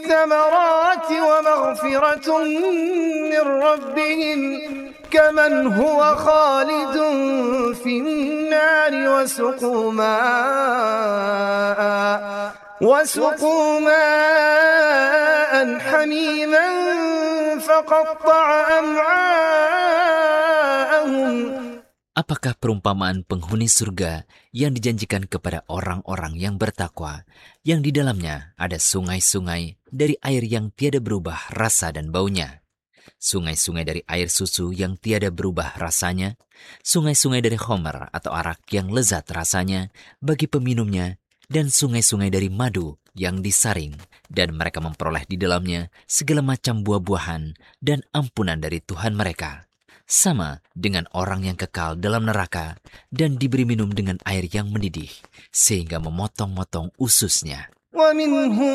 الثمرات ومغفرة من ربهم كمن هو خالد في النار وسقوا ماء حميما فقطع أمعاءهم. Apakah perumpamaan penghuni surga yang dijanjikan kepada orang-orang yang bertakwa, yang di dalamnya ada sungai-sungai dari air yang tiada berubah rasa dan baunya, sungai-sungai dari air susu yang tiada berubah rasanya, sungai-sungai dari khomer atau arak yang lezat rasanya bagi peminumnya, dan sungai-sungai dari madu yang disaring, dan mereka memperoleh di dalamnya segala macam buah-buahan dan ampunan dari Tuhan mereka. Sama dengan orang yang kekal dalam neraka dan diberi minum dengan air yang mendidih, sehingga memotong-motong ususnya.